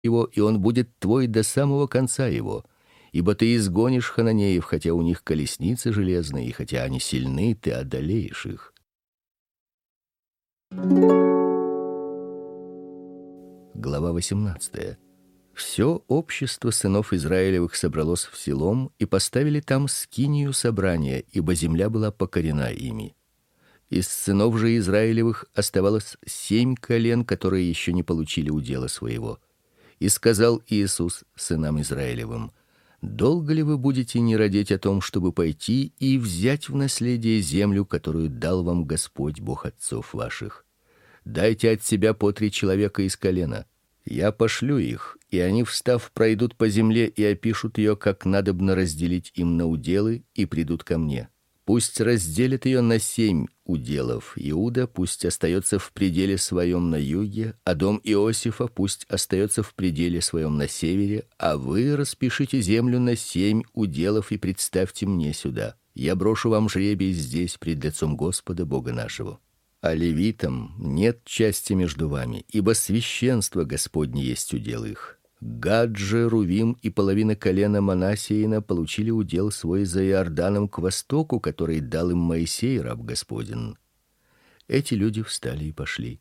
его, и он будет твой до самого конца его. Ибо ты изгонишь хананеев, хотя у них колесницы железные, и хотя они сильны, ты одолеешь их. Глава 18. Все общество сынов Израилевых собралось в Силом и поставили там скинию собрания, ибо земля была покорена ими. Из сынов же Израилевых оставалось 7 колен, которые еще не получили удела своего. И сказал Иисус сынам Израилевым: долго ли вы будете не радеть о том, чтобы пойти и взять в наследие землю, которую дал вам Господь Бог отцов ваших? Дайте от себя по 3 человека из колена. Я пошлю их, и они, встав, пройдут по земле и опишут ее, как надобно разделить им на уделы, и придут ко мне. Пусть разделят ее на 7 уделов. Иуда пусть остается в пределе своем на юге, а дом Иосифа пусть остается в пределе своем на севере, а вы распишите землю на 7 уделов и представьте мне сюда. Я брошу вам жребий здесь пред лицом Господа Бога нашего. А левитам нет части между вами, ибо священство Господне есть удел их. Гад же, Рувим и половина колена Манассеина получили удел свой за Иорданом к востоку, который дал им Моисей, раб Господень. Эти люди встали и пошли.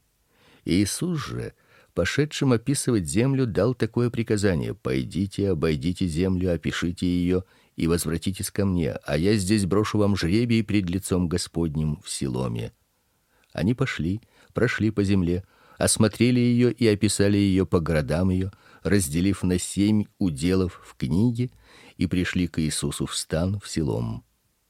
Иисус же, пошедшим описывать землю, дал такое приказание: пойдите, обойдите землю, опишите ее и возвратитесь ко мне, а я здесь брошу вам жребий пред лицом Господним в Силоме. Они пошли, прошли по земле, осмотрели ее и описали ее по городам ее, разделив на 7 уделов в книге, и пришли к Иисусу в стан в Силом.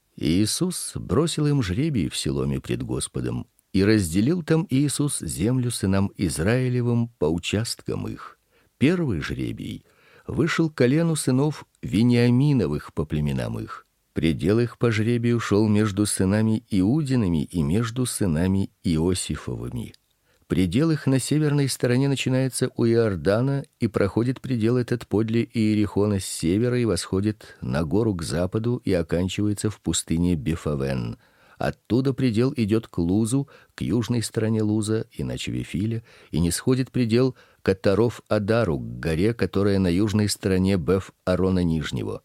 И Иисус бросил им жребий в Силоме пред Господом, и разделил там Иисус землю сынам Израилевым по участкам их. Первый жребий вышел колену сынов Вениаминовых по племенам их. Предел их по жребию шел между сынами Иудиными и между сынами Иосифовыми. Предел их на северной стороне начинается у Иордана и проходит предел этот подле Иерихона с севера и восходит на гору к западу и оканчивается в пустыне Бефавен. Оттуда предел идет к Лузу, к южной стороне Луза, иначе Вифиля, и нисходит предел к Атаров-Адару, к горе, которая на южной стороне Беф-Арона Нижнего.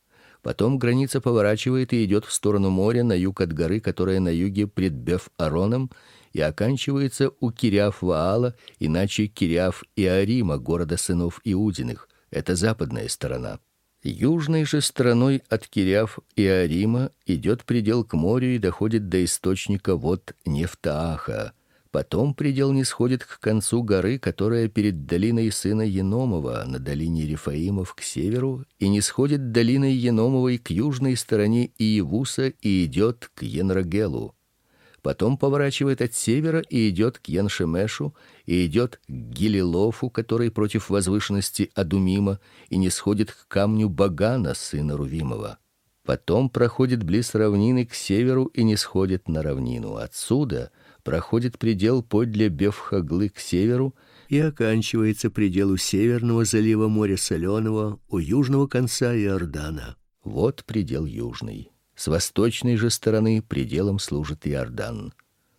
Потом граница поворачивает и идет в сторону моря на юг от горы, которая на юге пред Беф-Ароном, и оканчивается у Кириаф-Ваала, иначе Кириаф-Иарима, города сынов Иудиных. Это западная сторона. Южной же стороной от Кириаф-Иарима идет предел к морю и доходит до источника вод Нефтааха. Потом предел нисходит к концу горы, которая перед долиной сына Еномова, на долине Рефаимов к северу, и нисходит долиной Еномовой к южной стороне Иевуса и идет к Енрогелу. Потом поворачивает от севера и идет к Яншемешу, и идет к Гилелофу, который против возвышенности Адумима, и нисходит к камню Багана, сына Рувимова. Потом проходит близ равнины к северу и нисходит на равнину. Отсюда проходит предел подле Бефхаглы к северу и оканчивается пределу северного залива моря Соленого у южного конца Иордана. Вот предел южный. С восточной же стороны пределом служит Иордан.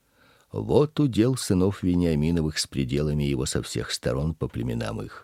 Вот удел сынов Вениаминовых с пределами его со всех сторон по племенам их.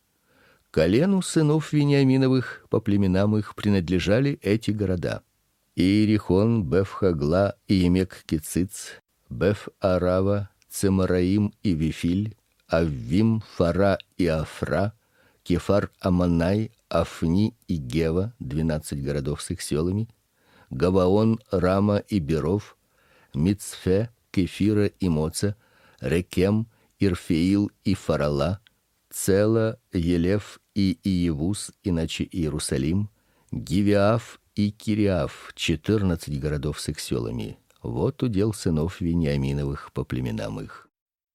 Колену сынов Вениаминовых по племенам их принадлежали эти города: Иерихон, Бефхагла и Емек-Кициц, Беф-Арава, Цемараим и Вифиль, Аввим, Фара и Афра, Кефар-Аманай, Афни и Гева, 12 городов с их селами, Гаваон, Рама и Беров, Мицфе, Кефира и Моца, Рекем, Ирфеил и Фарала, Цела, Елев и Иевус, иначе Иерусалим, Гивеаф и Кириаф, 14 городов с их селами. Вот удел сынов Вениаминовых по племенам их.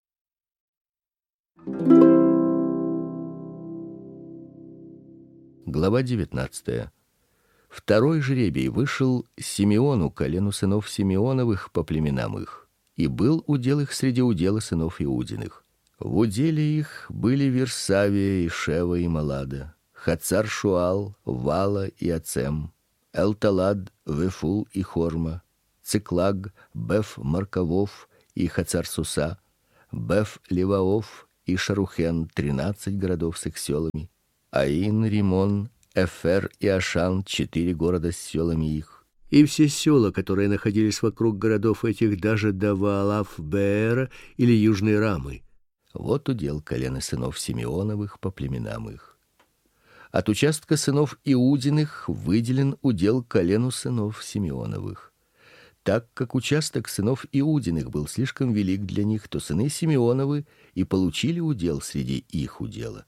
Глава 19. Второй жребий вышел Симеону, колену сынов Симеоновых по племенам их, и был удел их среди удела сынов Иудиных. В уделе их были Версавия и Шева и Малада, Хацар-Шуал, Вала и Ацем, Элталад, Вефул и Хорма, Циклаг, Беф-Маркавов и Хацар-Суса, Беф-Леваов и Шарухен 13 городов с их селами, Аин, Римон, Эфер и Ашан 4 города с селами их, и все села, которые находились вокруг городов этих, даже до Ваалав-Беэра или Южной Рамы. Вот удел колена сынов Симеоновых по племенам их. От участка сынов Иудиных выделен удел колену сынов Симеоновых. Так как участок сынов Иудиных был слишком велик для них, то сыны Симеоновы и получили удел среди их удела.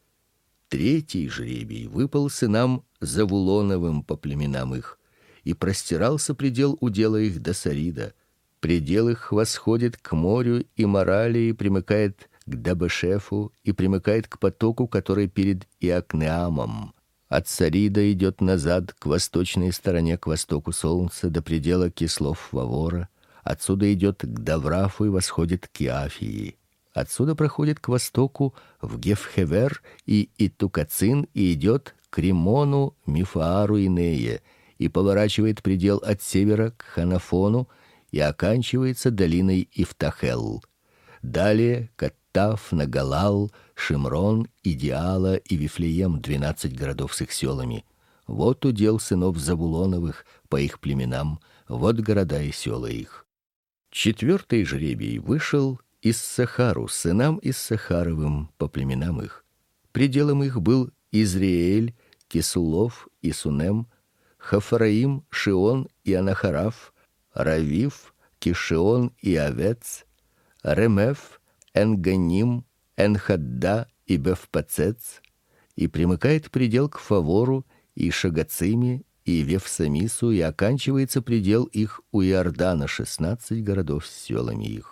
Третий жребий выпал сынам Завулоновым по племенам их, и простирался предел удела их до Сарида. Предел их восходит к морю и Морали и примыкает к Дабешефу и примыкает к потоку, который перед Иокнеамом. От Сарида идет назад к восточной стороне, к востоку солнца, до предела Кислов-Вавора. Отсюда идет к Даврафу и восходит к Иафии. Отсюда проходит к востоку в Гефхевер и Итукацин и идет к Римону, Мифаару и Нее, и поворачивает предел от севера к Ханафону и оканчивается долиной Ифтахел. Далее Каттав, Нагалал, Шимрон, Идиала и Вифлеем 12 городов с их селами. Вот удел сынов Завулоновых по их племенам, вот города и села их. Четвертый жребий вышел Иссахару, сынам Иссахаровым по племенам их. Пределом их был Изриэль, Кисулов и Сунем, Хафараим, Шион и Анахараф, Равив, Кишион и Авец, Ремеф, Энганим, Энхадда и Бефпацец, и примыкает предел к Фавору и Шагациме и Вевсамису, и оканчивается предел их у Иордана 16 городов с селами их.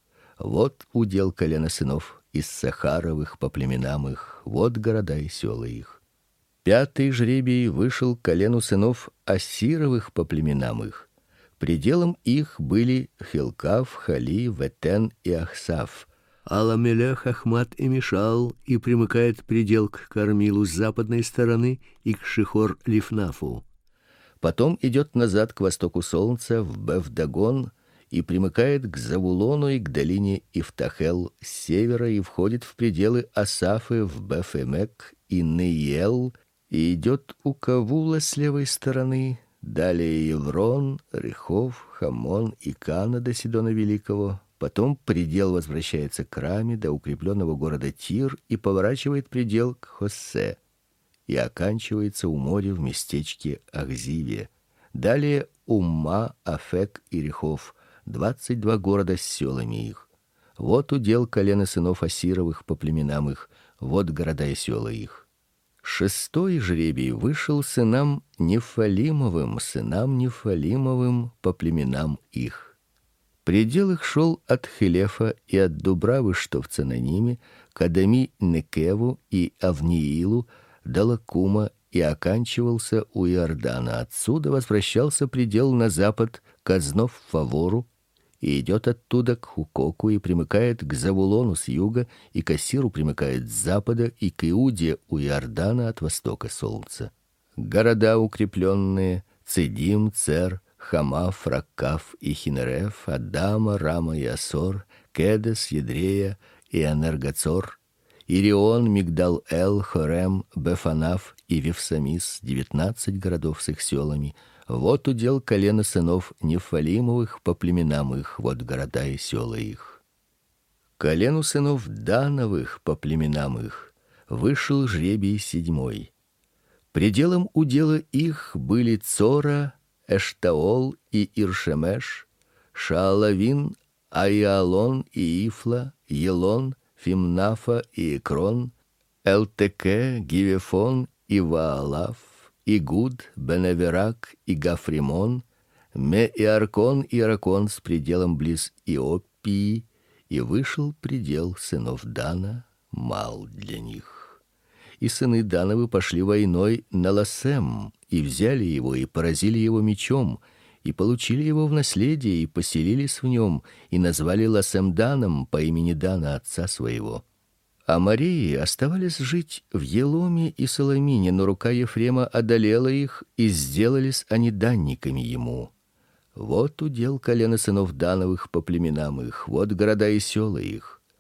Вот удел колена сынов Иссахаровых по племенам их, вот города и села их. Пятый жребий вышел колену сынов Ассировых по племенам их. Пределом их были Хилкав, Хали, Ветен и Ахсав. Аламелех, Ахмат и Мишал, и примыкает предел к Кармилу с западной стороны и к Шихор-Лифнафу. Потом идет назад к востоку солнца в Бефдагон и примыкает к Завулону и к долине Ифтахел с севера и входит в пределы Асафы в Бефемек и Нейел и идет у Кавула с левой стороны. Далее Еврон, Рехов, Хамон и Кана до Сидона Великого. Потом предел возвращается к Раме до укрепленного города Тир и поворачивает предел к Хоссе и оканчивается у моря в местечке Ахзиве. Далее Умма, Афек и Рехов, 22 города с селами их. Вот удел колена сынов Ассировых по племенам их, вот города и села их. Шестой жребий вышел сынам Нефалимовым по племенам их. Предел их шел от Хилефа и от Дубравы, что в Цананиме, к Адами-Некеву и Авниилу, до Лакума и оканчивался у Иордана. Отсюда возвращался предел на запад к Азнов-Фавору и идет оттуда к Хукоку и примыкает к Завулону с юга, и к Ассиру примыкает с запада, и к Иуде у Иордана от востока солнца. Города укрепленные: Цидим, Цер, Хамаф, Раккав и Хинереф, Адама, Рама и Асор, Кедес, Едрея и Анергацор, Ирион, Мигдал-Эл, Хорем, Бефанаф и Вевсамис, 19 городов с их селами. Вот удел колена сынов Нефалимовых по племенам их, вот города и села их. Колену сынов Дановых по племенам их вышел жребий седьмой. Пределом удела их были Цора, Эштаол и Иршемеш, Шаалавин, Аиалон и Ифла, Елон, Фимнафа и Экрон, Элтеке, Гивефон и Ваалав, Игуд, Беневерак и Гафримон, Ме-Иаркон и Иракон с пределом близ Иопии, и вышел предел сынов Дана мал для них. И сыны Дановы пошли войной на Ласем, и взяли его, и поразили его мечом, и получили его в наследие, и поселились в нем, и назвали Ласем Даном по имени Дана отца своего. А Марии оставались жить в Еломе и Соломине, но рука Ефрема одолела их, и сделались они данниками ему. Вот удел колена сынов Дановых по племенам их, вот города и села их.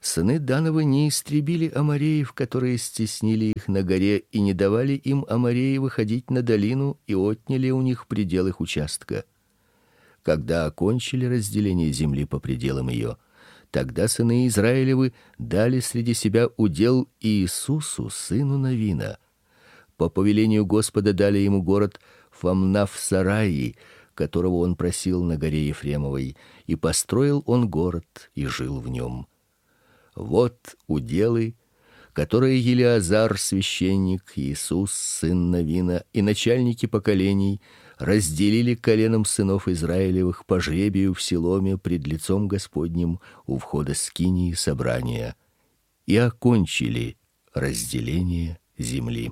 Сыны Дановы не истребили амореев, которые стеснили их на горе, и не давали им амореи выходить на долину, и отняли у них предел их участка. Когда окончили разделение земли по пределам ее, тогда сыны Израилевы дали среди себя удел Иисусу, сыну Навина. По повелению Господа дали ему город Фамнав-Сараи, которого он просил на горе Ефремовой, и построил он город и жил в нем. Вот уделы, которые Елиазар священник, Иисус сын Навина и начальники поколений разделили коленам сынов Израилевых по жребию в Силоме пред лицом Господним у входа скинии собрания, и окончили разделение земли.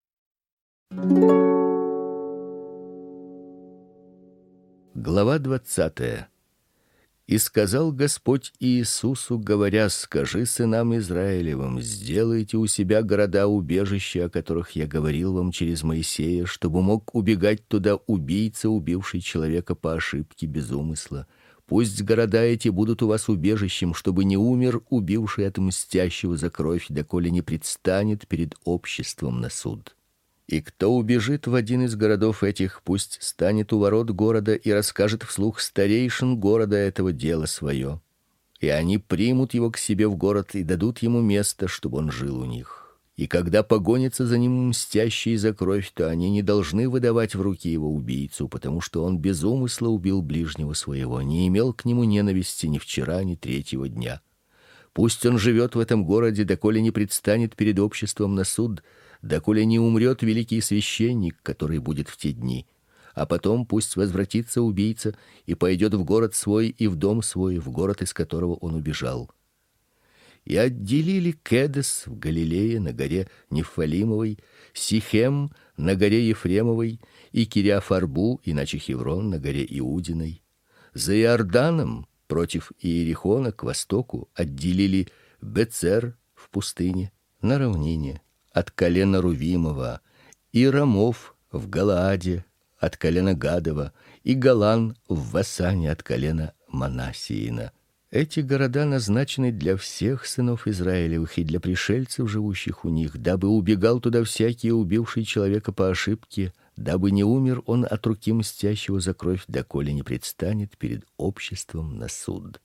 Глава 20. И сказал Господь Иисусу, говоря: скажи сынам Израилевым: сделайте у себя города-убежища, о которых я говорил вам через Моисея, чтобы мог убегать туда убийца, убивший человека по ошибке без умысла. Пусть города эти будут у вас убежищем, чтобы не умер убивший от мстящего за кровь, доколе не предстанет перед обществом на суд. И кто убежит в один из городов этих, пусть станет у ворот города и расскажет вслух старейшин города этого дело свое. И они примут его к себе в город и дадут ему место, чтобы он жил у них. И когда погонится за ним мстящий за кровь, то они не должны выдавать в руки его убийцу, потому что он без умысла убил ближнего своего, не имел к нему ненависти ни вчера, ни третьего дня. Пусть он живет в этом городе, доколе не предстанет перед обществом на суд, доколе не умрет великий священник, который будет в те дни. А потом пусть возвратится убийца и пойдет в город свой и в дом свой, в город, из которого он убежал. И отделили Кедес в Галилее на горе Нефалимовой, Сихем на горе Ефремовой и Кириафарбу, иначе Хеврон, на горе Иудиной. За Иорданом против Иерихона к востоку отделили Бецер в пустыне на равнине от колена Рувимова, и Рамов в Галааде от колена Гадова, и Голан в Васане от колена Манассиина. Эти города назначены для всех сынов Израилевых и для пришельцев, живущих у них, дабы убегал туда всякий, убивший человека по ошибке, дабы не умер он от руки мстящего за кровь, доколе не предстанет перед обществом на суд.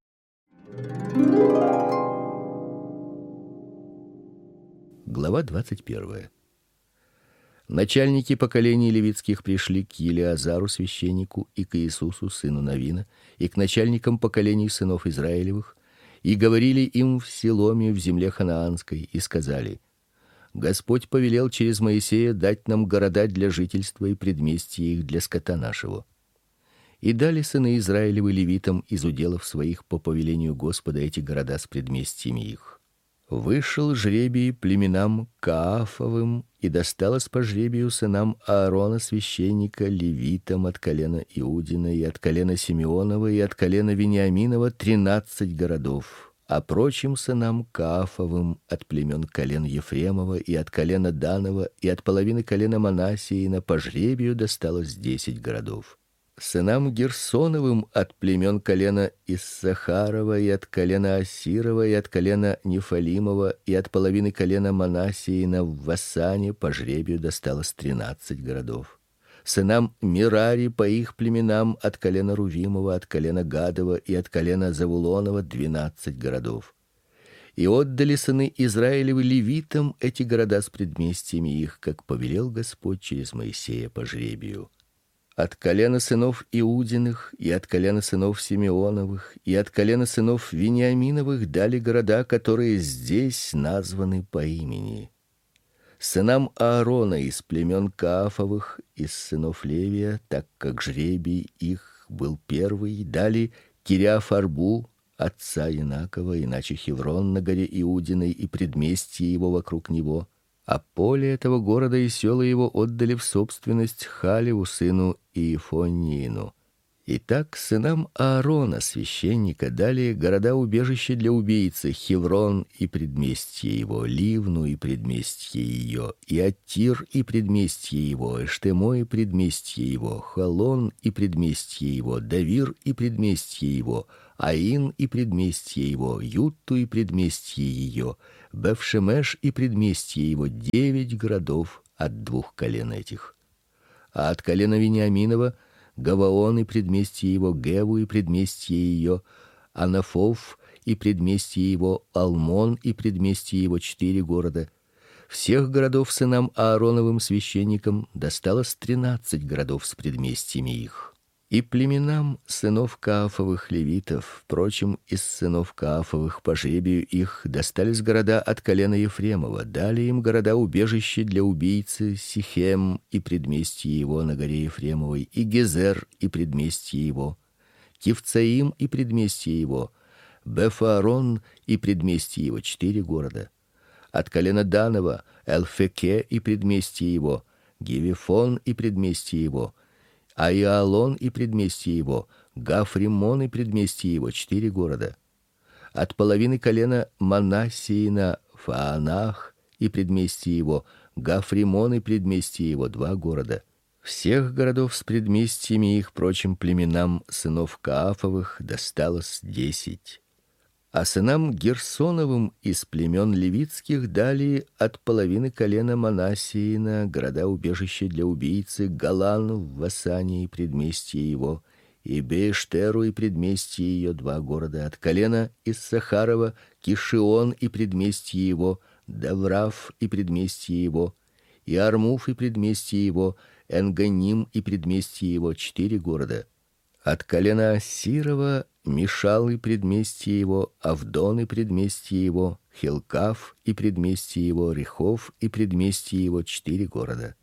Глава 21. Начальники поколений левитских пришли к Елиазару священнику и к Иисусу сыну Навина и к начальникам поколений сынов Израилевых и говорили им в Силоме в земле ханаанской и сказали: Господь повелел через Моисея дать нам города для жительства и предместья их для скота нашего. И дали сыны Израилевы левитам из уделов своих по повелению Господа эти города с предместьями их. Вышел жребий племенам Каафовым, и досталось по жребию сынам Аарона священника левитам от колена Иудина и от колена Симеонова и от колена Вениаминова 13 городов, а прочим сынам Каафовым от племен колен Ефремова и от колена Данова и от половины колена Манассиина по жребию досталось 10 городов. Сынам Герсоновым от племен колена Иссахарова и от колена Асирова и от колена Нефалимова и от половины колена Манассиина в Васане по жребию досталось 13 городов. Сынам Мерари по их племенам от колена Рувимова, от колена Гадова и от колена Завулонова 12 городов. И отдали сыны Израилевы левитам эти города с предместьями их, как повелел Господь через Моисея по жребию. От колена сынов Иудиных и от колена сынов Симеоновых и от колена сынов Вениаминовых дали города, которые здесь названы по имени. Сынам Аарона из племен Каафовых, из сынов Левия, так как жребий их был первый, дали Кириафарбу, отца Инакова, иначе Хеврон на горе Иудиной и предместье его вокруг него, а поле этого города и села его отдали в собственность Халеву сыну Иефониину. Итак, сынам Аарона, священника, дали города-убежища для убийцы: Хеврон и предместье его, Ливну и предместье ее, и Аттир и предместье его, Эштемо и предместье его, Холон и предместье его, Давир и предместье его, Аин и предместье его, Ютту и предместье ее, Бефшемеш и предместье его, 9 городов от 2 колен этих. А от колена Вениаминова Гаваон и предместье его, Геву и предместье ее, Анафов и предместье его, Алмон и предместье его, 4 города. Всех городов сынам Аароновым священникам досталось 13 городов с предместьями их. И племенам сынов Каафовых левитов, впрочем, из сынов Каафовых по жребию их достались города от колена Ефремова, дали им города-убежища для убийцы: Сихем и предместье его на горе Ефремовой, и Гезер и предместье его, Кивцаим и предместье его, Бефаарон и предместье его, 4 города. От колена Данова Элфеке и предместье его, Гивефон и предместье его, Аиалон и предместье его, Гафримон и предместье его, 4 города. От половины колена Манассиина Фаанах и предместье его, Гафримон и предместье его, 2 города. Всех городов с предместьями их прочим племенам сынов Каафовых досталось 10. А сынам Герсоновым из племен левитских дали от половины колена Манассиина города-убежища для убийцы: Галан в Васане и предместье его, и Беештеру и предместье ее, 2 города. От колена Иссахарова Кишион и предместье его, Даврав и предместье его, и Армуф и предместье его, Энганим и предместье его, 4 города. От колена Ассирова Мишал и предместье его, Авдон и предместье его, Хилкав и предместье его, Рехов и предместье его, 4 города.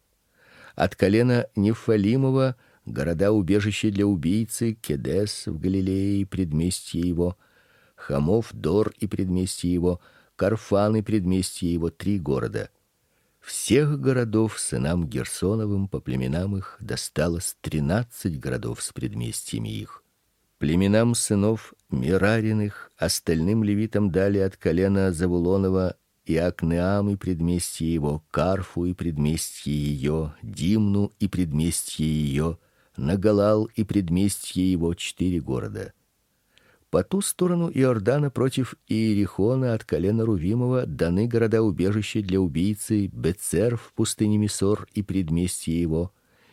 От колена Нефалимова города-убежища для убийцы: Кедес в Галилее и предместье его, Хамов Дор и предместье его, Карфан и предместье его, 3 города. Всех городов сынам Герсоновым по племенам их досталось 13 городов с предместьями их. Племенам сынов Мерариных остальным левитам дали от колена Завулонова Иакнеам и предместье его, Карфу и предместье ее, Димну и предместье ее, Нагалал и предместье его, 4 города. По ту сторону Иордана против Иерихона от колена Рувимова даны города-убежища для убийцы: Бецер в пустыне Мисор и предместье его,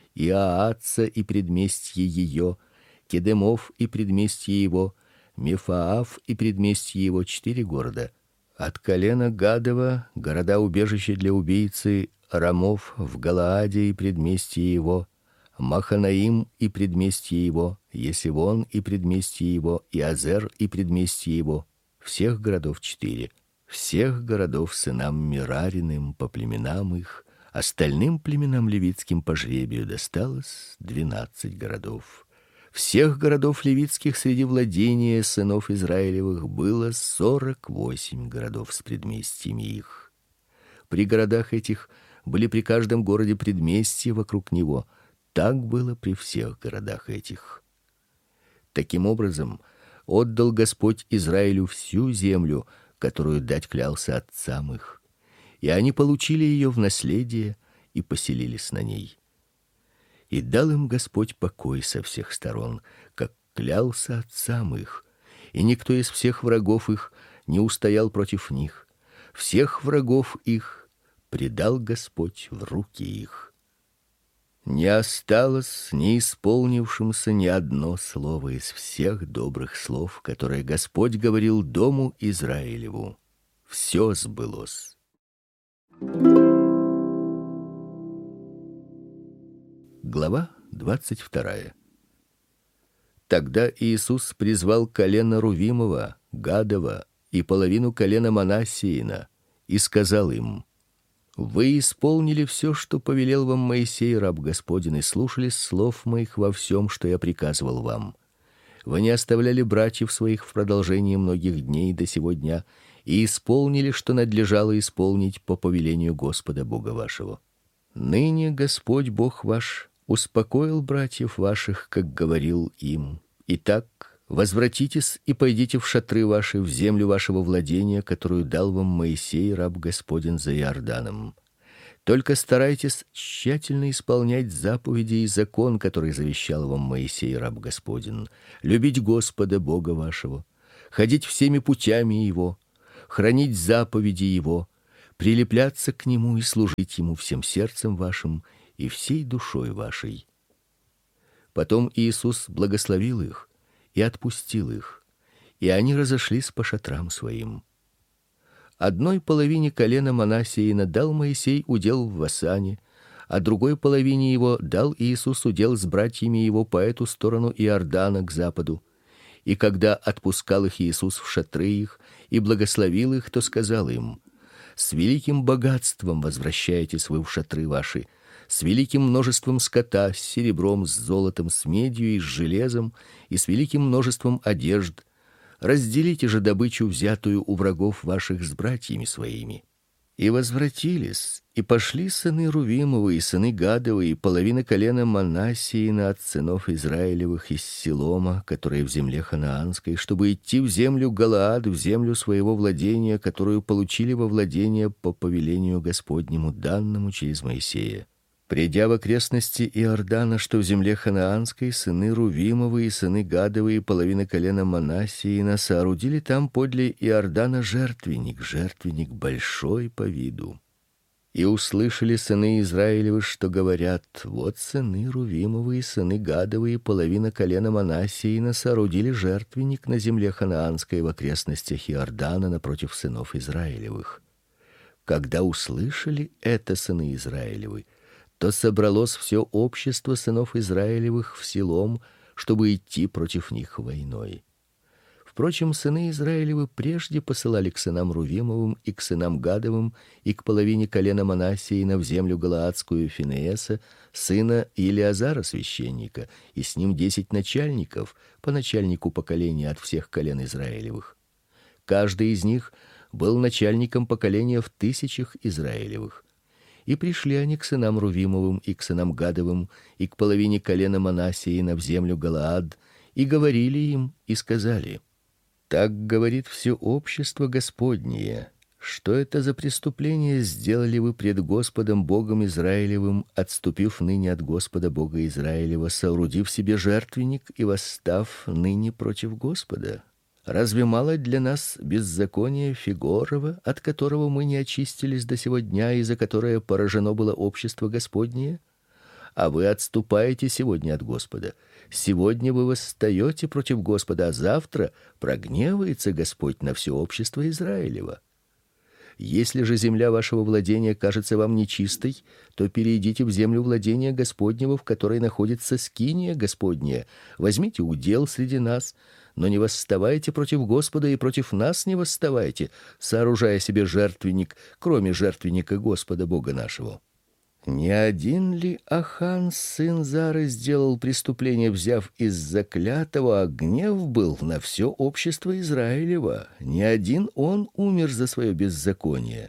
Иааца и предместье ее, Кедемов и предместье его, Мефаав и предместье его, 4 города. От колена Гадова города-убежища для убийцы: Рамов в Галааде и предместье его, Маханаим и предместье его, Есивон и предместье его, и Азер и предместье его. Всех городов 4. Всех городов сынам Мерариным по племенам их, остальным племенам левитским по жребию досталось 12 городов. Всех городов левитских среди владения сынов Израилевых было 48 городов с предместьями их. При городах этих были при каждом городе предместья вокруг него. Так было при всех городах этих. Таким образом, отдал Господь Израилю всю землю, которую дать клялся отцам их, и они получили ее в наследие и поселились на ней. И дал им Господь покой со всех сторон, как клялся отцам их, и никто из всех врагов их не устоял против них. Всех врагов их предал Господь в руки их. Не осталось не исполнившимся ни одно слово из всех добрых слов, которые Господь говорил дому Израилеву. Все сбылось. Глава 22. Тогда Иисус призвал колено Рувимова, Гадова и половину колена Манассиина и сказал им: Вы исполнили все, что повелел вам Моисей, раб Господень, и слушались слов моих во всем, что я приказывал вам. Вы не оставляли братьев своих в продолжении многих дней до сего дня и исполнили, что надлежало исполнить по повелению Господа Бога вашего. Ныне Господь Бог ваш успокоил братьев ваших, как говорил им. Итак, возвратитесь и пойдите в шатры ваши, в землю вашего владения, которую дал вам Моисей, раб Господень, за Иорданом. Только старайтесь тщательно исполнять заповеди и закон, который завещал вам Моисей, раб Господень: любить Господа Бога вашего, ходить всеми путями его, хранить заповеди его, прилепляться к нему и служить ему всем сердцем вашим и всей душой вашей. Потом Иисус благословил их и отпустил их, и они разошлись по шатрам своим. Одной половине колена Манассеина дал Моисей удел в Васане, а другой половине его дал Иисус удел с братьями его по эту сторону Иордана к западу. И когда отпускал их Иисус в шатры их и благословил их, то сказал им: с великим богатством возвращаетесь вы в шатры ваши, с великим множеством скота, с серебром, с золотом, с медью и с железом, и с великим множеством одежд. Разделите же добычу, взятую у врагов ваших, с братьями своими. И возвратились, и пошли сыны Рувимовы и сыны Гадовы, и половина колена Манассеина от сынов Израилевых из Силома, которые в земле ханаанской, чтобы идти в землю Галаад, в землю своего владения, которую получили во владение по повелению Господнему, данному через Моисея. Придя в окрестности Иордана, что в земле ханаанской, сыны Рувимовы и сыны Гадовы и половина колена Манассеина соорудили там подле Иордана жертвенник большой по виду. И услышали сыны Израилевы, что говорят: вот сыны Рувимовы и сыны Гадовы и половина колена Манассеина соорудили жертвенник на земле ханаанской в окрестностях Иордана напротив сынов Израилевых. Когда услышали это сыны Израилевы, то собралось все общество сынов Израилевых в Силом, чтобы идти против них войной. Впрочем, сыны Израилевы прежде посылали к сынам Рувимовым и к сынам Гадовым и к половине колена Манассеина в землю галаадскую Финееса, сына Илиазара священника, и с ним 10 начальников, по начальнику поколения от всех колен Израилевых. Каждый из них был начальником поколения в тысячах Израилевых. И пришли они к сынам Рувимовым и к сынам Гадовым и к половине колена Манассеина в землю Галаад, и говорили им и сказали: так говорит все общество Господнее: что это за преступление сделали вы пред Господом Богом Израилевым, отступив ныне от Господа Бога Израилева, соорудив себе жертвенник и восстав ныне против Господа? Разве мало для нас беззакония Фигорова, от которого мы не очистились до сего дня и за которое поражено было общество Господнее? А вы отступаете сегодня от Господа. Сегодня вы восстаете против Господа, а завтра прогневается Господь на все общество Израилева. Если же земля вашего владения кажется вам нечистой, то перейдите в землю владения Господнего, в которой находится скиния Господня. Возьмите удел среди нас, но не восставайте против Господа и против нас не восставайте, сооружая себе жертвенник, кроме жертвенника Господа Бога нашего. Не один ли Ахан, сын Зары, сделал преступление, взяв из заклятого, а гнев был на все общество Израилева? Не один он умер за свое беззаконие.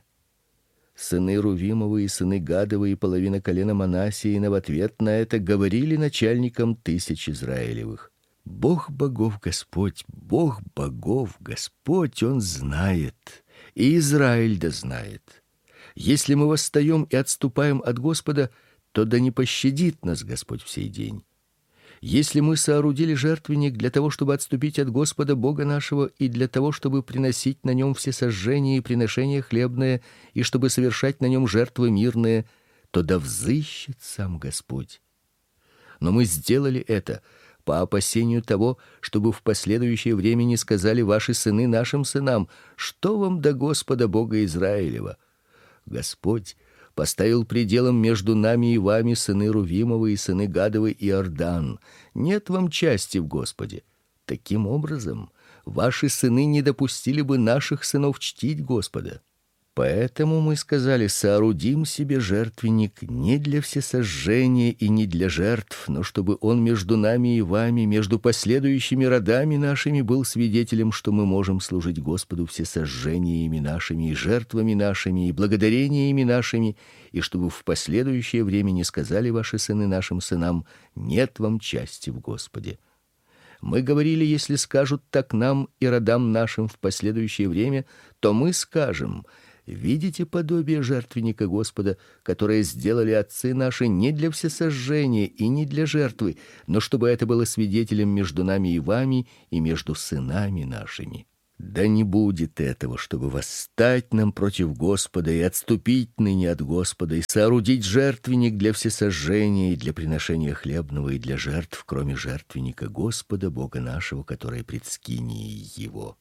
Сыны Рувимовы и сыны Гадовы и половина колена Манассеина в ответ на это говорили начальникам тысяч Израилевых: Бог богов Господь, Бог богов Господь, Он знает, и Израиль да знает. Если мы восстаем и отступаем от Господа, то да не пощадит нас Господь в сей день. Если мы соорудили жертвенник для того, чтобы отступить от Господа Бога нашего, и для того, чтобы приносить на нем все сожжения и приношения хлебные, и чтобы совершать на нем жертвы мирные, то да взыщет сам Господь. Но мы сделали это по опасению того, чтобы в последующее время не сказали ваши сыны нашим сынам: что вам до Господа Бога Израилева? Господь поставил пределом между нами и вами, сыны Рувимовы и сыны Гадовы, Иордан. Нет вам части в Господе. Таким образом, ваши сыны не допустили бы наших сынов чтить Господа. Поэтому мы сказали: соорудим себе жертвенник не для всесожжения и не для жертв, но чтобы он между нами и вами, между последующими родами нашими был свидетелем, что мы можем служить Господу всесожжениями нашими и жертвами нашими и благодарениями нашими, и чтобы в последующее время не сказали ваши сыны нашим сынам: нет вам части в Господе. Мы говорили: если скажут так нам и родам нашим в последующее время, то мы скажем: видите подобие жертвенника Господа, которое сделали отцы наши не для всесожжения и не для жертвы, но чтобы это было свидетелем между нами и вами и между сынами нашими. Да не будет этого, чтобы восстать нам против Господа и отступить ныне от Господа и соорудить жертвенник для всесожжения и для приношения хлебного и для жертв, кроме жертвенника Господа Бога нашего, который пред скинией его.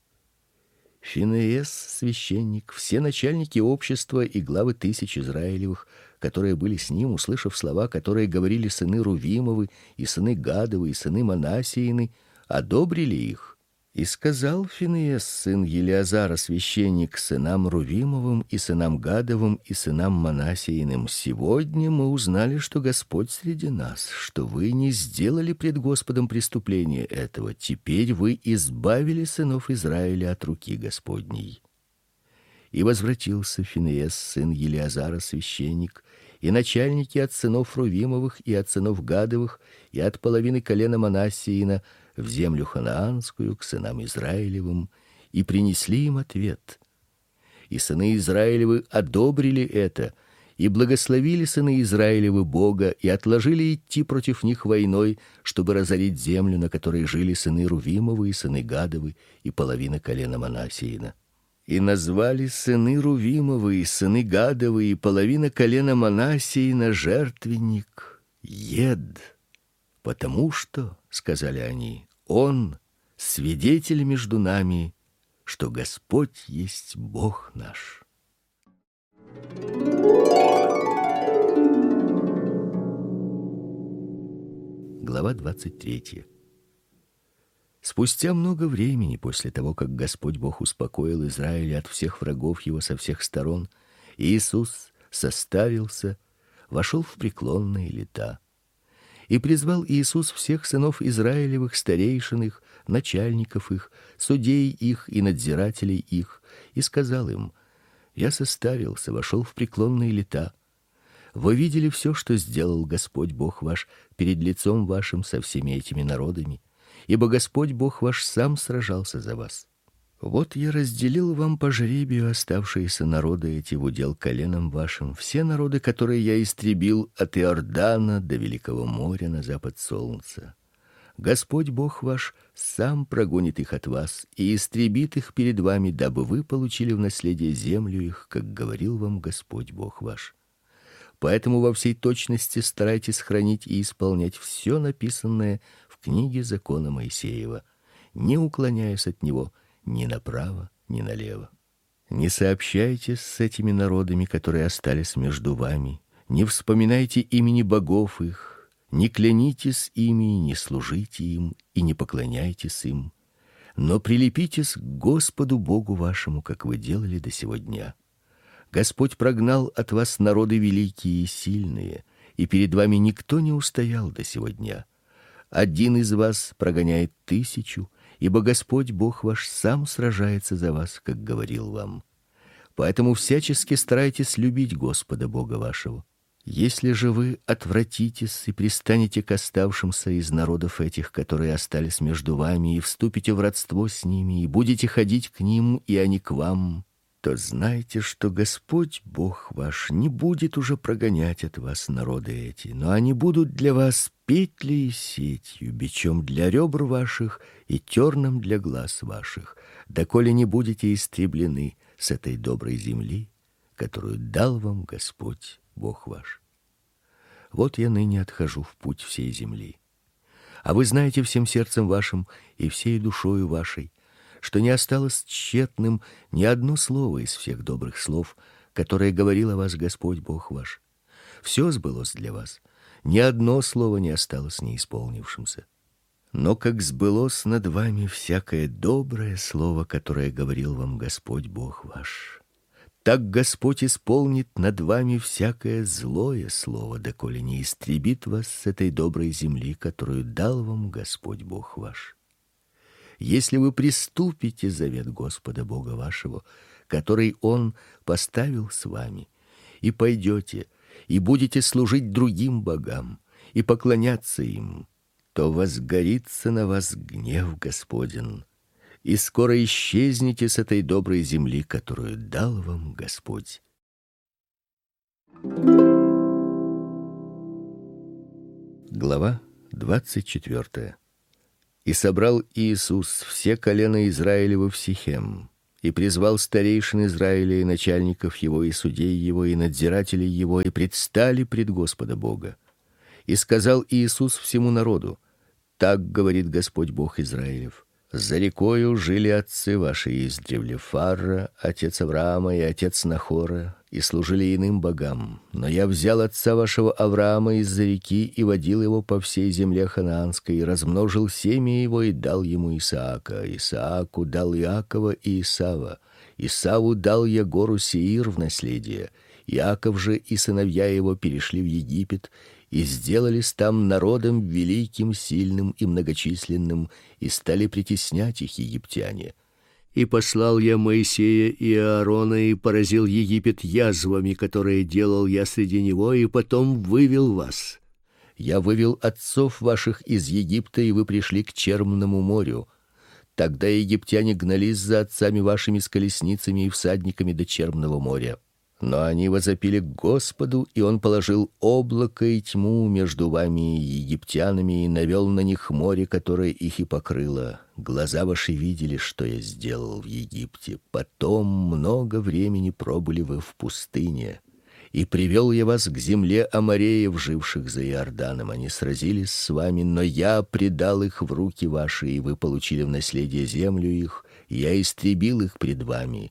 Финеес, священник, все начальники общества и главы тысяч Израилевых, которые были с ним, услышав слова, которые говорили сыны Рувимовы и сыны Гадовы и сыны Манассеины, одобрили их. И сказал Финеес, сын Елиазара, священник, сынам Рувимовым и сынам Гадовым и сынам Манассеиным: сегодня мы узнали, что Господь среди нас, что вы не сделали пред Господом преступления этого. Теперь вы избавили сынов Израиля от руки Господней. И возвратился Финеес, сын Елиазара, священник, и начальники от сынов Рувимовых и от сынов Гадовых и от половины колена Манассеина в землю ханаанскую к сынам Израилевым, и принесли им ответ. И сыны Израилевы одобрили это, и благословили сыны Израилевы Бога, и отложили идти против них войной, чтобы разорить землю, на которой жили сыны Рувимовы и сыны Гадовы и половина колена Манассеина. И назвали сыны Рувимовы и сыны Гадовы и половина колена Манассеина жертвенник Ед. Потому что, сказали они, он свидетель между нами, что Господь есть Бог наш. Глава 23. Спустя много времени после того, как Господь Бог успокоил Израиль от всех врагов его со всех сторон, Иисус составился, вошел в преклонные лета. И призвал Иисус всех сынов Израилевых, старейшин их, начальников их, судей их и надзирателей их, и сказал им: я составился, вошел в преклонные лета. Вы видели все, что сделал Господь Бог ваш перед лицом вашим со всеми этими народами, ибо Господь Бог ваш сам сражался за вас. Вот я разделил вам по жребию оставшиеся народы эти в удел коленам вашим, все народы, которые я истребил от Иордана до Великого моря на запад солнца. Господь Бог ваш сам прогонит их от вас и истребит их перед вами, дабы вы получили в наследие землю их, как говорил вам Господь Бог ваш. Поэтому во всей точности старайтесь хранить и исполнять все написанное в книге закона Моисеева, не уклоняясь от него ни направо, ни налево. Не сообщайтесь с этими народами, которые остались между вами, не вспоминайте имени богов их, не клянитесь ими, не служите им и не поклоняйтесь им, но прилепитесь к Господу Богу вашему, как вы делали до сего дня. Господь прогнал от вас народы великие и сильные, и перед вами никто не устоял до сего дня. Один из вас прогоняет 1000, ибо Господь Бог ваш сам сражается за вас, как говорил вам. Поэтому всячески старайтесь любить Господа Бога вашего. Если же вы отвратитесь и пристанете к оставшимся из народов этих, которые остались между вами, и вступите в родство с ними, и будете ходить к ним, и они к вам, то знайте, что Господь Бог ваш не будет уже прогонять от вас народы эти, но они будут для вас петлей и сетью, бичом для ребр ваших и терном для глаз ваших, доколе не будете истреблены с этой доброй земли, которую дал вам Господь Бог ваш. Вот я ныне отхожу в путь всей земли. А вы знаете всем сердцем вашим и всей душою вашей, что не осталось тщетным ни одно слово из всех добрых слов, которые говорил о вас Господь Бог ваш. Все сбылось для вас, ни одно слово не осталось неисполнившимся. Но как сбылось над вами всякое доброе слово, которое говорил вам Господь Бог ваш, Так Господь исполнит над вами всякое злое слово, доколе не истребит вас с этой доброй земли, которую дал вам Господь Бог ваш. Если вы приступите завет Господа Бога вашего, который Он поставил с вами, и пойдете, и будете служить другим богам, и поклоняться им, то возгорится на вас гнев Господень, и скоро исчезнете с этой доброй земли, которую дал вам Господь. Глава 24. И собрал Иисус все колена Израилева в Сихем, и призвал старейшин Израиля и начальников его, и судей его, и надзирателей его, и предстали пред Господа Бога. И сказал Иисус всему народу: так говорит Господь Бог Израилев: за рекою жили отцы ваши издревле, Фарра, отец Авраама, и отец Нахора, и служили иным богам. Но я взял отца вашего Авраама из-за реки и водил его по всей земле ханаанской, и размножил семя его и дал ему Исаака. Исааку дал Иакова и Исава. Исаву дал я гору Сеир в наследие. Иаков же и сыновья его перешли в Египет и сделались там народом великим, сильным и многочисленным, и стали притеснять их египтяне. И послал я Моисея и Аарона, и поразил Египет язвами, которые делал я среди него, и потом вывел вас. Я вывел отцов ваших из Египта, и вы пришли к Черному морю. Тогда египтяне гнались за отцами вашими с колесницами и всадниками до Черного моря. Но они возопили к Господу, и Он положил облако и тьму между вами и египтянами, и навел на них море, которое их и покрыло. Глаза ваши видели, что я сделал в Египте. Потом много времени пробыли вы в пустыне. И привел я вас к земле амореев, живших за Иорданом. Они сразились с вами, но я предал их в руки ваши, и вы получили в наследие землю их. Я истребил их пред вами.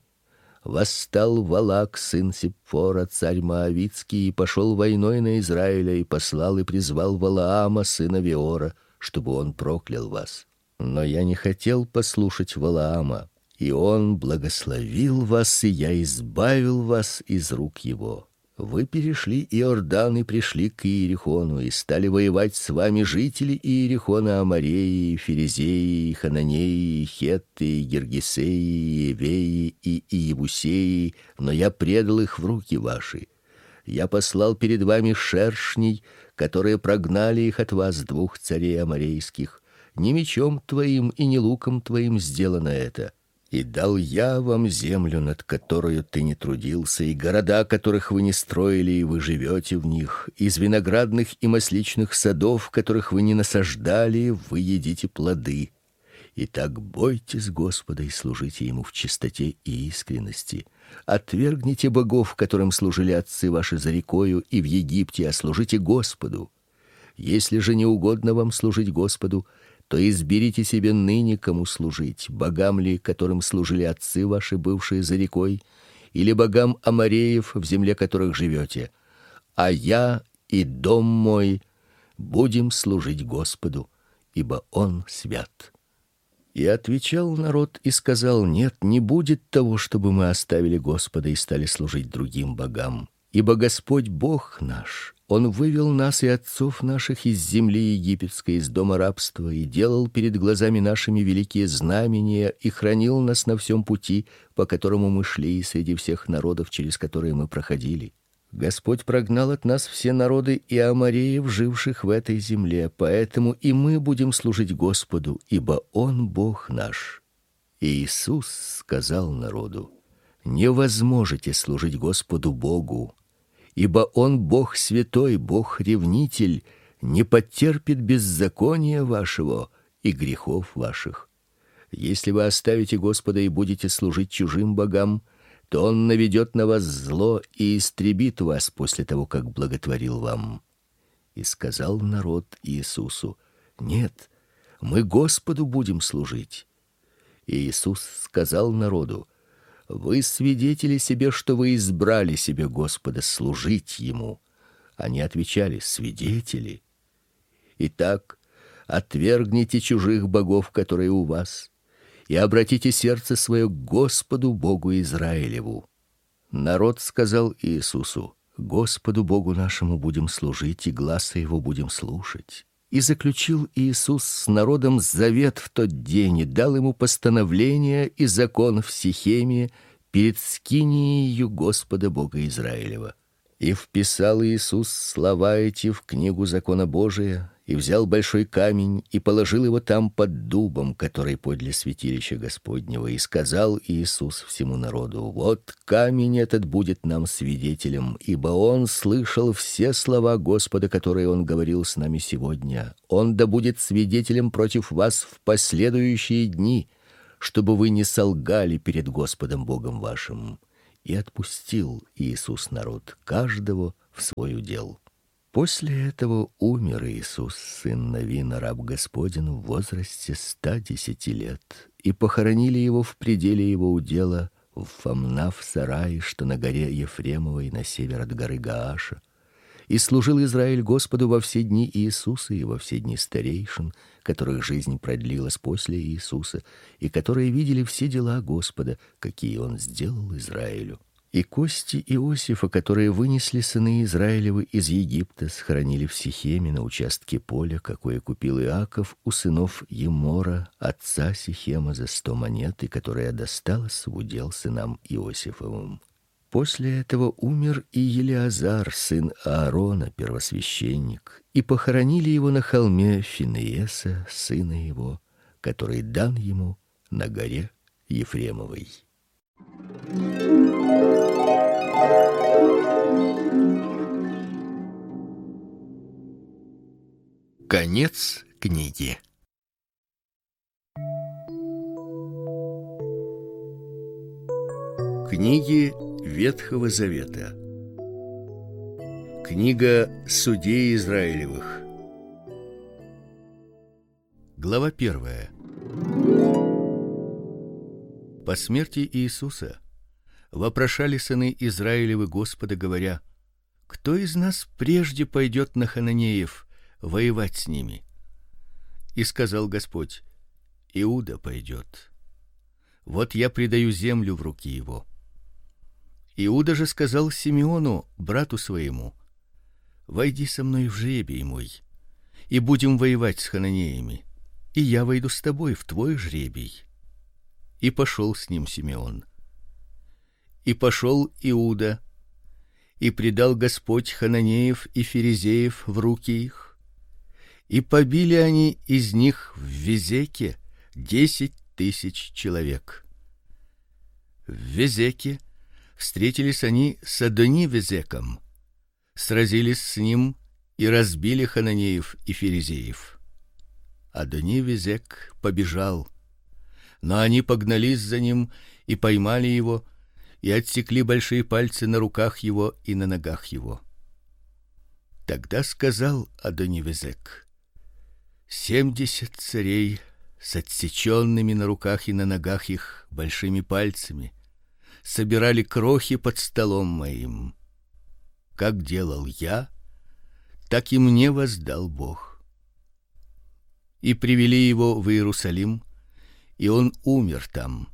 Восстал Валак, сын Сипфора, царь Моавитский, и пошел войной на Израиля, и послал и призвал Валаама, сына Веора, чтобы он проклял вас. Но я не хотел послушать Валаама, и он благословил вас, и я избавил вас из рук его. Вы перешли Иордан и пришли к Иерихону, и стали воевать с вами жители Иерихона: Амореи, Ферезеи, Хананеи, Хетты, Гергесеи, Евеи и Иебусеи, но я предал их в руки ваши. Я послал перед вами шершней, которые прогнали их от вас, двух царей аморейских. Не мечом твоим и не луком твоим сделано это. И дал я вам землю, над которой ты не трудился, и города, которых вы не строили, и вы живете в них, из виноградных и масличных садов, которых вы не насаждали, вы едите плоды. Итак, бойтесь Господа и служите Ему в чистоте и искренности. Отвергните богов, которым служили отцы ваши за рекою и в Египте, а служите Господу. Если же не угодно вам служить Господу, то изберите себе ныне, кому служить: богам ли, которым служили отцы ваши, бывшие за рекой, или богам амореев, в земле которых живете. А я и дом мой будем служить Господу, ибо Он свят. И отвечал народ и сказал: нет, не будет того, чтобы мы оставили Господа и стали служить другим богам. Ибо Господь Бог наш, Он вывел нас и отцов наших из земли египетской, из дома рабства, и делал перед глазами нашими великие знамения, и хранил нас на всем пути, по которому мы шли, среди всех народов, через которые мы проходили. Господь прогнал от нас все народы и амореев, живших в этой земле, поэтому и мы будем служить Господу, ибо Он Бог наш. И Иисус сказал народу: не возможете служить Господу Богу, ибо Он Бог святой, Бог ревнитель, не потерпит беззакония вашего и грехов ваших. Если вы оставите Господа и будете служить чужим богам, то Он наведет на вас зло и истребит вас после того, как благотворил вам. И сказал народ Иисусу: нет, мы Господу будем служить. И Иисус сказал народу: вы свидетели себе, что вы избрали себе Господа служить Ему. Они отвечали: свидетели. Итак, отвергните чужих богов, которые у вас, и обратите сердце свое к Господу Богу Израилеву. Народ сказал Иисусу: Господу Богу нашему будем служить и гласа его будем слушать. И заключил Иисус с народом завет в тот день и дал ему постановление и закон в Сихеме перед скинией Господа Бога Израилева. И вписал Иисус слова эти в книгу закона Божия, и взял большой камень и положил его там под дубом, который подле святилища Господнего, и сказал Иисус всему народу: вот камень этот будет нам свидетелем, ибо он слышал все слова Господа, которые он говорил с нами сегодня. Он да будет свидетелем против вас в последующие дни, чтобы вы не солгали перед Господом Богом вашим. И отпустил Иисус народ, каждого в свой удел. После этого умер Иисус, сын Навина, раб Господень, в возрасте 110 лет, и похоронили его в пределе его удела в Фамна в сарае, что на горе Ефремовой на север от горы Гааша. И служил Израиль Господу во все дни Иисуса и во все дни старейшин, которых жизнь продлилась после Иисуса, и которые видели все дела Господа, какие он сделал Израилю. И кости Иосифа, которые вынесли сыны Израилевы из Египта, схоронили в Сихеме на участке поля, какое купил Иаков у сынов Емора, отца Сихема, за 100 монет, и которая досталась в удел сынам Иосифовым. После этого умер и Елиазар, сын Аарона, первосвященник, и похоронили его на холме Финееса, сына его, который дан ему на горе Ефремовой. Конец книги. Книги Ветхого Завета. Книга Судей Израилевых. Глава 1. По смерти Иисуса вопрошали сыны Израилевы Господа, говоря: кто из нас прежде пойдет на хананеев воевать с ними? И сказал Господь: Иуда пойдет. Вот я предаю землю в руки его. Иуда же сказал Симеону, брату своему: войди со мной в жребий мой, и будем воевать с хананеями, и я войду с тобой в твой жребий. И пошел с ним Симеон. И пошел Иуда, и предал Господь хананеев и ферезеев в руки их, и побили они из них в Везеке 10 000 человек. В Везеке встретились они с Адони-Везеком, сразились с ним и разбили хананеев и ферезеев. Адони-Везек побежал, но они погнались за ним и поймали его, и отсекли большие пальцы на руках его и на ногах его. Тогда сказал Адони-Везек: 70 царей с отсеченными на руках и на ногах их большими пальцами собирали крохи под столом моим. Как делал я, так и мне воздал Бог. И привели его в Иерусалим, и он умер там.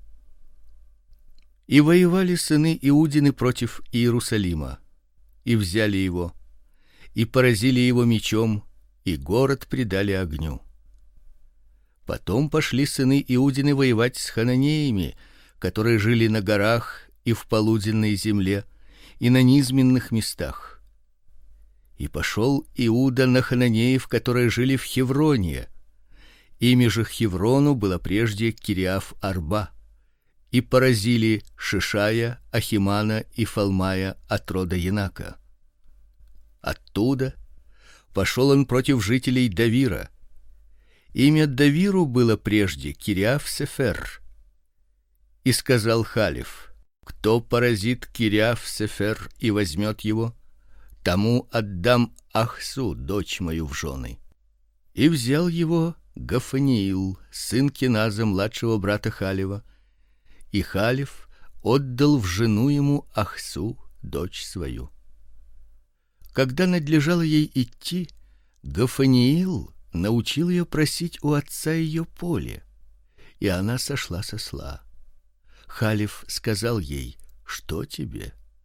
И воевали сыны Иудины против Иерусалима, и взяли его, и поразили его мечом, и город предали огню. Потом пошли сыны Иудины воевать с хананеями, которые жили на горах и в полуденной земле, и на низменных местах. И пошел Иуда на хананеев, которые жили в Хевроне. Имя же Хеврону было прежде Кириаф-Арба. И поразили Шишая, Ахимана и Фалмая от рода Янака. Оттуда пошел он против жителей Давира. Имя Давиру было прежде Кириаф-Сефер. И сказал Халев: кто поразит Кириаф-Сефер и возьмет его, тому отдам Ахсу, дочь мою, в жены. И взял его Гафаниил, сын Киназа, младшего брата Халева, и Халев отдал в жену ему Ахсу, дочь свою. Когда надлежало ей идти, Гафаниил научил ее просить у отца ее поле, и она сошла с осла. Халев сказал ей: что тебе?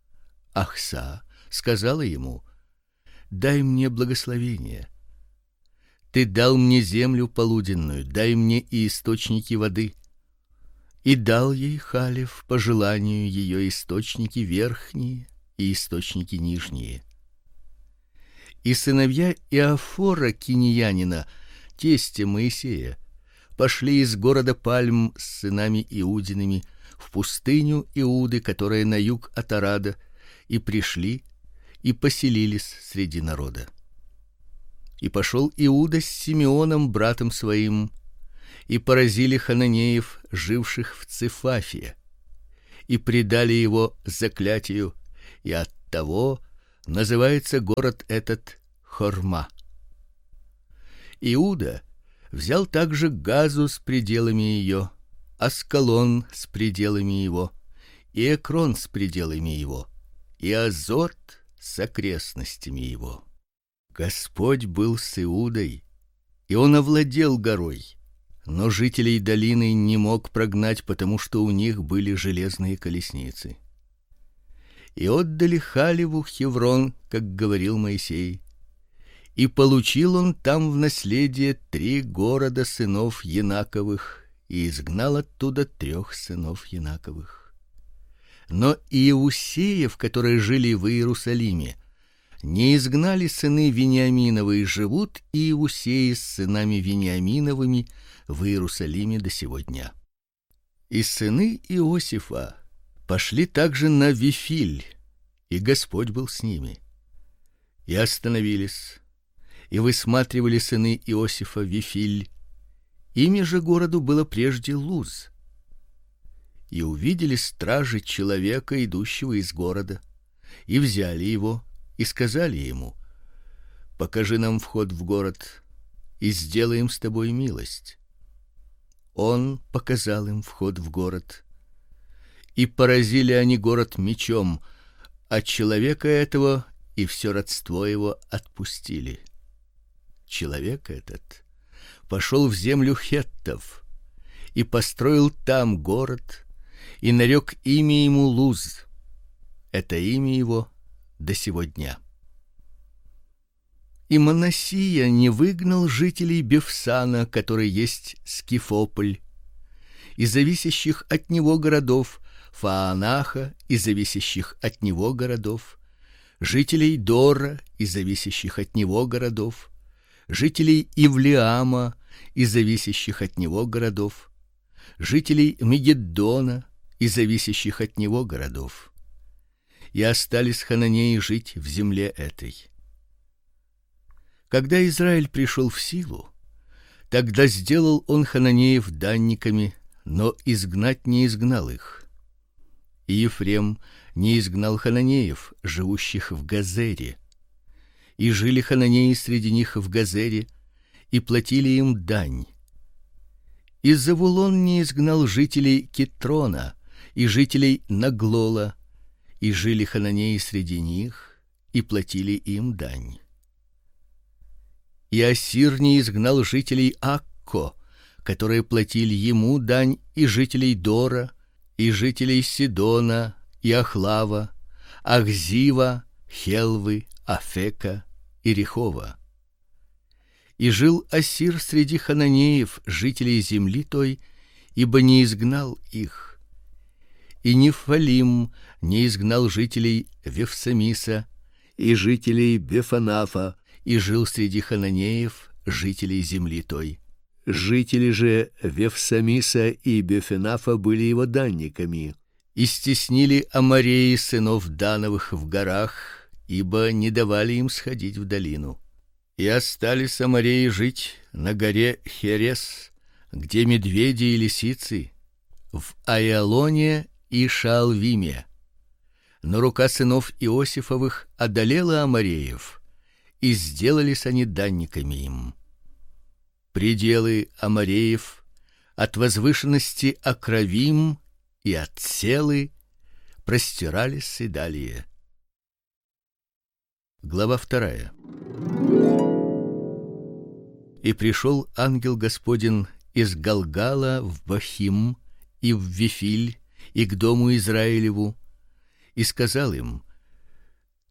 Ахса сказала ему: дай мне благословение. Ты дал мне землю полуденную, дай мне и источники воды. И дал ей Халев по желанию ее источники верхние и источники нижние. И сыновья Иофора киньянина, тестя Моисея, пошли из города Пальм с сынами Иудиными в пустыню Иуды, которая на юг от Арада, и пришли и поселились среди народа. И пошел Иуда с Симеоном братом своим, и поразили хананеев, живших в Цефафе, и предали его заклятию, и оттого называется город этот Хорма. Иуда взял также Газу с пределами ее, Аскалон с пределами его, и Экрон с пределами его, и Азот с окрестностями его. Господь был с Иудой, и он овладел горой, но жителей долины не мог прогнать, потому что у них были железные колесницы. И отдали Халеву Хеврон, как говорил Моисей, и получил он там в наследие 3 города сынов Янаковых, и изгнал оттуда 3 сынов Янаковых. Но Иусеев, которые жили в Иерусалиме, не изгнали сыны Вениаминовы, и живут Иусеи с сынами Вениаминовыми в Иерусалиме до сего дня. И сыны Иосифа пошли также на Вифиль, и Господь был с ними. И остановились, и высматривали сыны Иосифа Вифиль. Имя же городу было прежде Луз. И увидели стражи человека, идущего из города, и взяли его, и сказали ему: покажи нам вход в город, и сделаем с тобой милость. Он показал им вход в город, и поразили они город мечом, а человека этого и все родство его отпустили. Человек этот пошел в землю хеттов и построил там город, и нарек имя ему Луз. Это имя его до сего дня. И Манассия не выгнал жителей Бефсана, который есть Скифополь, и зависящих от него городов Фаанаха и зависящих от него городов, жителей Дора и зависящих от него городов, жителей Ивлеама и зависящих от него городов, жителей Мегиддона и зависящих от него городов. И остались хананеи жить в земле этой. Когда Израиль пришел в силу, тогда сделал он хананеев данниками, но изгнать не изгнал их. И Ефрем не изгнал хананеев, живущих в Газере. И жили хананеи среди них в Газере, и платили им дань. И Завулон не изгнал жителей Китрона и жителей Наглола, и жили хананеи среди них, и платили им дань. И Ассир не изгнал жителей Акко, которые платили ему дань, и жителей Дора, и жителей Сидона, и Ахлава, Ахзива, Хелвы, Афека и Рехова. И жил Ассир среди хананеев, жителей земли той, ибо не изгнал их. И Нефалим не изгнал жителей Вефсамиса и жителей Бефанафа, и жил среди хананеев, жителей земли той. Жители же Вефсамиса и Бефанафа были его данниками. И стеснили амореи сынов Дановых в горах, ибо не давали им сходить в долину. И остались амореи жить на горе Херес, где медведи и лисицы, в Аялоне и Шаалвиме. Но рука сынов Иосифовых одолела амореев, и сделались они данниками им. Пределы амореев от возвышенности Акравим и от Селы простирались и далее. Глава 2. И пришел ангел Господень из Галгала в Бахим и в Вифиль и к дому Израилеву, и сказал им: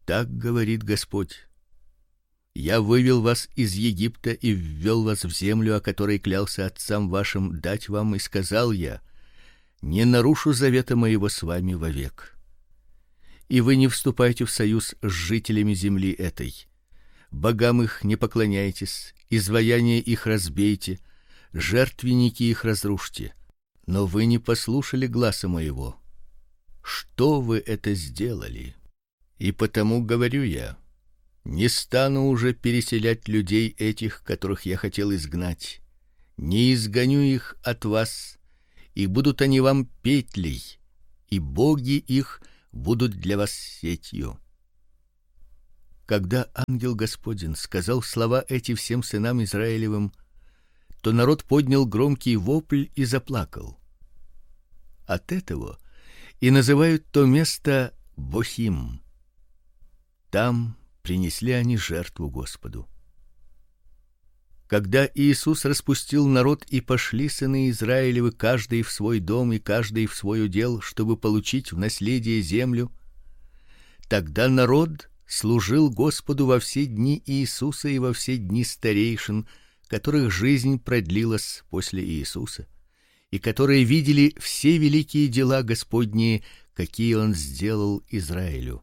Так говорит Господь: Я вывел вас из Египта и ввел вас в землю, о которой клялся отцам вашим дать вам, и сказал я: не нарушу завета моего с вами вовек. И вы не вступайте в союз с жителями земли этой. Богам их не поклоняйтесь, изваяния их разбейте, жертвенники их разрушьте. Но вы не послушали гласа моего. Что вы это сделали? И потому говорю я: не стану уже переселять людей этих, которых я хотел изгнать. Не изгоню их от вас, и будут они вам петлей, и боги их будут для вас сетью. Когда ангел Господень сказал слова эти всем сынам Израилевым, то народ поднял громкий вопль и заплакал. От этого и называют то место Бохим. Там принесли они жертву Господу. Когда Иисус распустил народ, и пошли сыны Израилевы каждый в свой дом и каждый в свой удел, чтобы получить в наследие землю, тогда народ служил Господу во все дни Иисуса и во все дни старейшин, которых жизнь продлилась после Иисуса, и которые видели все великие дела Господние, какие он сделал Израилю.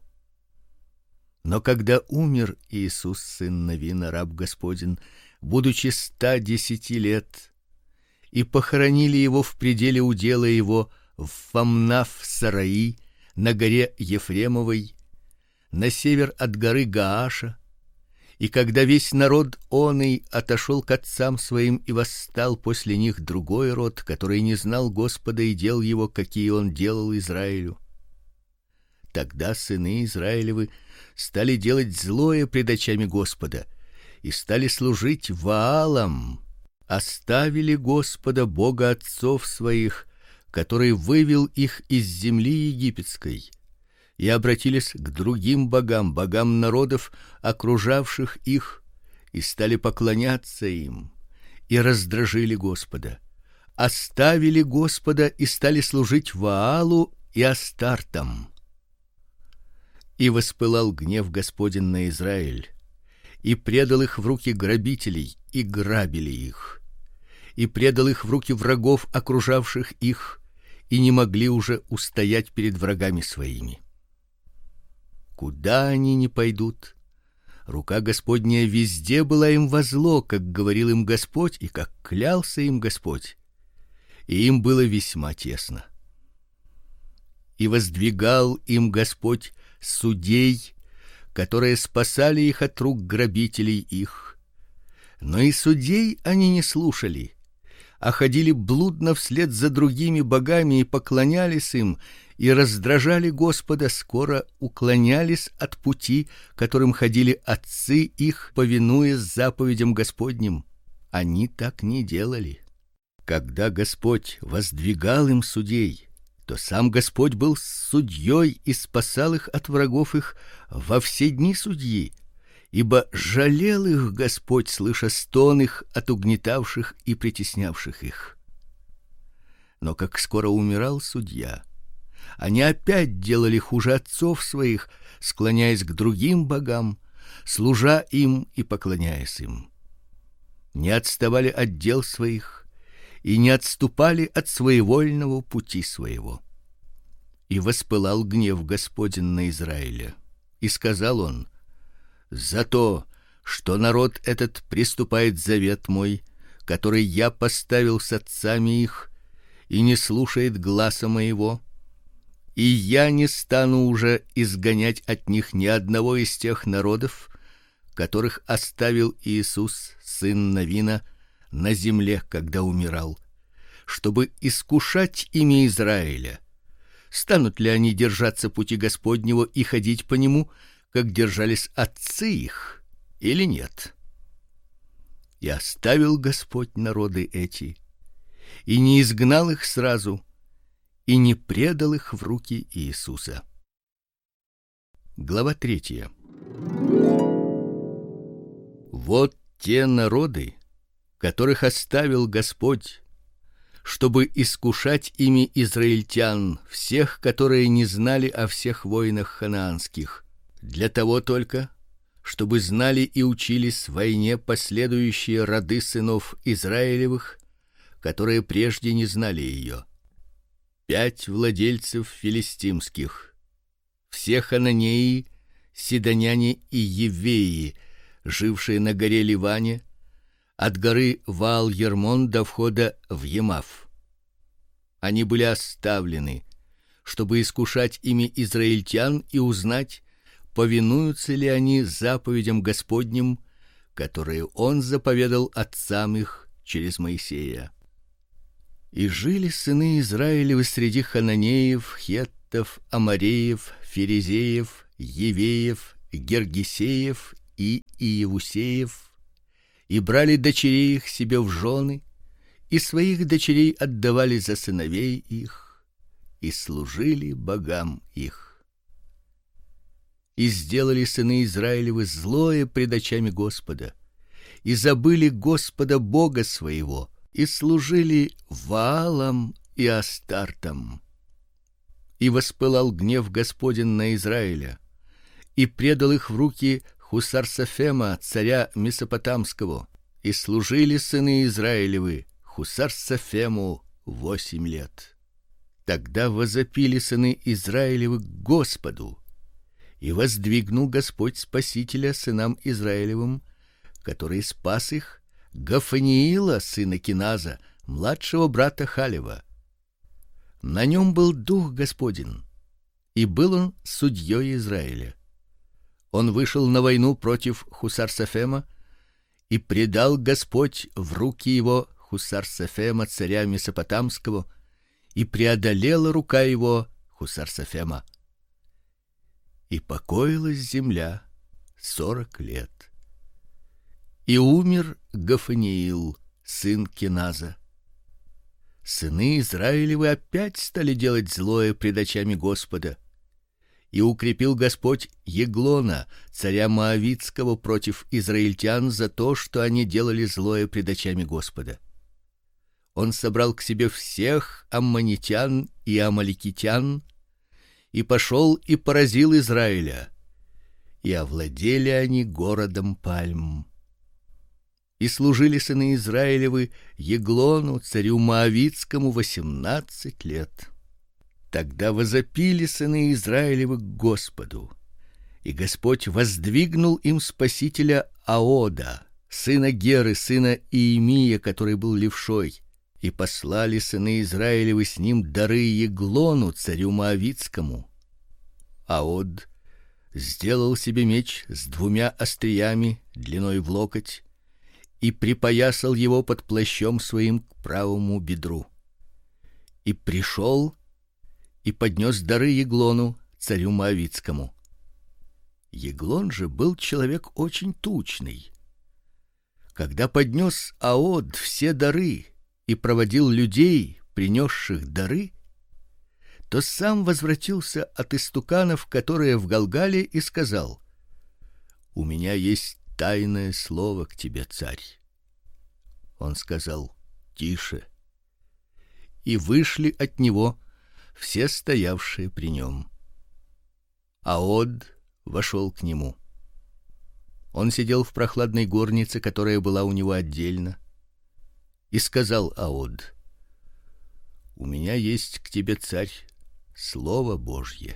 Но когда умер Иисус сын Навина, раб Господень, будучи 110 лет, и похоронили его в пределе удела его в Фамнав-Сараи, на горе Ефремовой, на север от горы Гааша, и когда весь народ оный отошел к отцам своим, и восстал после них другой род, который не знал Господа и дел его, какие он делал Израилю, тогда сыны Израилевы стали делать злое пред очами Господа и стали служить Ваалам, оставили Господа Бога отцов своих, который вывел их из земли египетской, и обратились к другим богам, богам народов, окружавших их, и стали поклоняться им, и раздражили Господа. Оставили Господа и стали служить Ваалу и Астартам. И воспылал гнев Господень на Израиль, и предал их в руки грабителей, и грабили их, и предал их в руки врагов, окружавших их, и не могли уже устоять перед врагами своими. Куда они ни пойдут, рука Господня везде была им во зло, как говорил им Господь и как клялся им Господь, и им было весьма тесно. И воздвигал им Господь судей, которые спасали их от рук грабителей их. Но и судей они не слушали, а ходили блудно вслед за другими богами и поклонялись им, и раздражали Господа, скоро уклонялись от пути, которым ходили отцы их, повинуясь заповедям Господним. Они так не делали. Когда Господь воздвигал им судей, то сам Господь был судьей и спасал их от врагов их во все дни судьи, ибо жалел их Господь, слыша стон их от угнетавших и притеснявших их. Но как скоро умирал судья, они опять делали хуже отцов своих, склоняясь к другим богам, служа им и поклоняясь им. Не отставали от дел своих и не отступали от своевольного пути своего. И воспылал гнев Господень на Израиля, и сказал он: за то, что народ этот приступает завет мой, который я поставил с отцами их, и не слушает гласа моего, и я не стану уже изгонять от них ни одного из тех народов, которых оставил Иисус сын Навина на земле, когда умирал, чтобы искушать ими Израиля. Станут ли они держаться пути Господнего и ходить по нему, как держались отцы их, или нет? И оставил Господь народы эти, и не изгнал их сразу, и не предал их в руки Иисуса. Глава 3. Вот те народы, которых оставил Господь, чтобы искушать ими израильтян, всех, которые не знали о всех войнах ханаанских, для того только, чтобы знали и учились войне последующие роды сынов Израилевых, которые прежде не знали ее. 5 владельцев филистимских, все хананеи, сидоняне и евеи, жившие на горе Ливане, от горы Ваал-Ермон до входа в Емав. Они были оставлены, чтобы искушать ими израильтян и узнать, повинуются ли они заповедям Господним, которые он заповедал отцам их через Моисея. И жили сыны Израилевы среди хананеев, хеттов, амореев, ферезеев, евеев, гергесеев и иевусеев, и брали дочерей их себе в жены, и своих дочерей отдавали за сыновей их, и служили богам их. И сделали сыны Израилевы злое пред очами Господа, и забыли Господа Бога своего, и служили Ваалам и Астартам. И воспылал гнев Господень на Израиля, и предал их в руки Хусар-Сафема, царя Месопотамского, и служили сыны Израилевы Хусар-Сафему 8 лет. Тогда возопили сыны Израилевы к Господу, и воздвигнул Господь Спасителя сынам Израилевым, который спас их, Гафаниила сына Киназа, младшего брата Халева. На нем был дух Господень, и был он судьей Израиля. Он вышел на войну против Хусар-Сафема, и предал Господь в руки его Хусар-Сафема, царя Месопотамского, и преодолела рука его Хусар-Сафема. И покоилась земля 40 лет. И умер Гафаниил, сын Киназа. Сыны Израилевы опять стали делать злое пред очами Господа. И укрепил Господь Еглона, царя Моавитского, против израильтян за то, что они делали злое пред очами Господа. Он собрал к себе всех аммонитян и амалекитян и пошел и поразил Израиля. И овладели они городом Пальм. И служили сыны Израилевы Еглону, царю Моавитскому, 18 лет. Тогда возопили сыны Израилевы к Господу, и Господь воздвигнул им спасителя Аода, сына Геры, сына Иемия, который был левшой, и послали сыны Израилевы с ним дары Еглону, царю Моавитскому. Аод сделал себе меч с 2 остриями длиной в локоть и припоясал его под плащом своим к правому бедру. И пришел и поднес дары Еглону, царю Моавитскому. Еглон же был человек очень тучный. Когда поднес Аод все дары и проводил людей, принесших дары, то сам возвратился от истуканов, которые в Галгале, и сказал: «У меня есть тайное слово к тебе, царь». Он сказал: «Тише». И вышли от него все стоявшие при нем. Аод вошел к нему. Он сидел в прохладной горнице, которая была у него отдельно, и сказал Аод: «У меня есть к тебе, царь, слово Божье».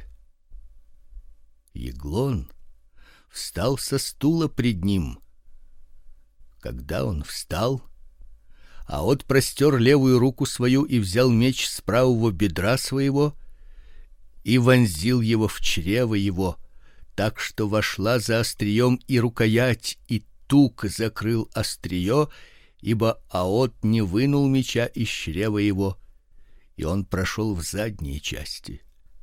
Еглон встал со стула пред ним. Когда он встал, Аод простер левую руку свою и взял меч с правого бедра своего и вонзил его в чрево его, так что вошла за острием и рукоять, и тук закрыл острие, ибо Аод не вынул меча из чрева его, и он прошел в задние части.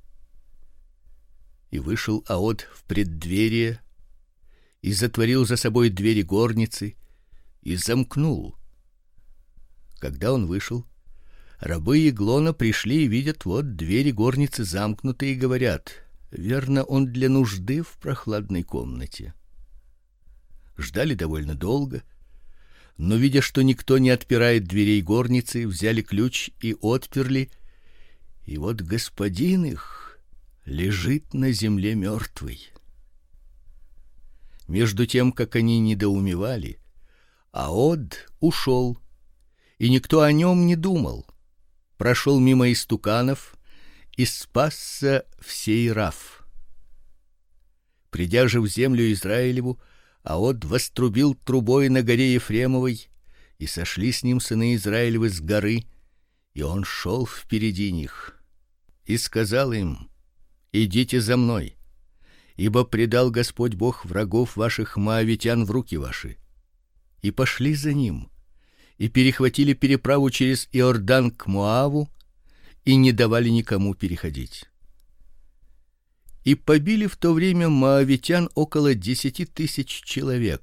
И вышел Аод в преддверие и затворил за собой двери горницы и замкнул. Когда он вышел, рабы Еглона пришли и видят, вот двери горницы замкнуты, и говорят: верно, он для нужды в прохладной комнате. Ждали довольно долго, но видя, что никто не отпирает дверей горницы, взяли ключ и отперли, и вот господин их лежит на земле мертвый. Между тем, как они недоумевали, Аод ушел, и никто о нем не думал. Прошел мимо истуканов и спасся в Сейраф. Придя же в землю Израилеву, Аод вострубил трубой на горе Ефремовой, и сошли с ним сыны Израилевы с горы, и он шел впереди них. И сказал им: идите за мной, ибо предал Господь Бог врагов ваших моавитян в руки ваши. И пошли за ним, и перехватили переправу через Иордан к Моаву, и не давали никому переходить. И побили в то время моавитян около 10 000 человек.